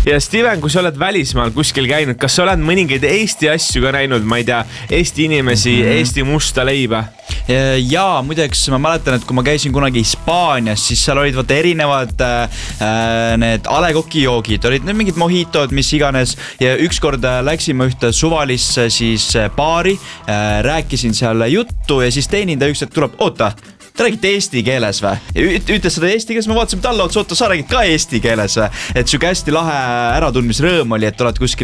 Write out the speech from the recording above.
Ja Steven, kui sa oled välismaal kuskil käinud, kas sa oled mõningaid Eesti asju ka näinud, ma ei tea, Eesti inimesi, Eesti musta leiba? Jaa, muideks ma mäletan, et kui ma käisin kunagi Hispaanias, siis seal olid vaata erinevad need A. Le Coq'i joogid, olid need mingid mojitod, mis iganes, ja ükskord läksime ühte suvalisse siis baari, rääkisin seal juttu ja siis teenindaja üks hetk tuleb, oota, te räägite eesti keeles või? Ütles seda eesti keeles, ma vaatasime talle otsa, oota, sa räägid ka eesti keeles või? Et siuke hästi lahe äratundmisrõõm oli, et oled kuskil